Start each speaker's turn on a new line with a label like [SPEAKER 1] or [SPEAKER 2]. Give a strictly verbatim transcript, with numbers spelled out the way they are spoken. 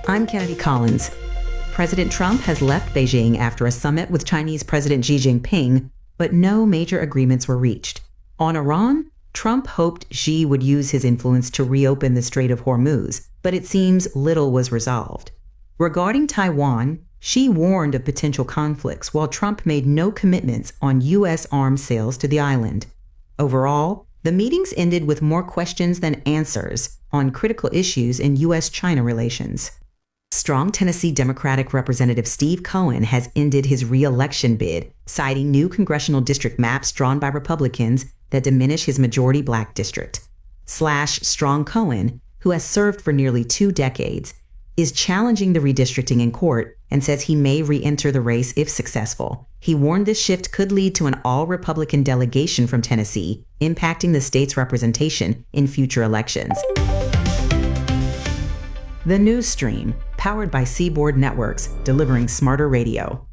[SPEAKER 1] I'm Kennedy Collins. President Trump has left Beijing after a summit with Chinese President Xi Jinping, but no major agreements were reached. On Iran, Trump hoped Xi would use his influence to reopen the Strait of Hormuz, but it seems little was resolved. Regarding Taiwan, Xi warned of potential conflicts, while Trump made no commitments on U S arms sales to the island. Overall, the meetings ended with more questions than answers on critical issues in U S China relations. Strong Tennessee Democratic Representative Steve Cohen has ended his re-election bid, citing new congressional district maps drawn by Republicans that diminish his majority black district. Slash Strong Cohen, who has served for nearly two decades, is challenging the redistricting in court and says he may re-enter the race if successful. He warned this shift could lead to an all-Republican delegation from Tennessee, impacting the state's representation in future elections. The News Stream, powered by Seaboard Networks, delivering smarter radio.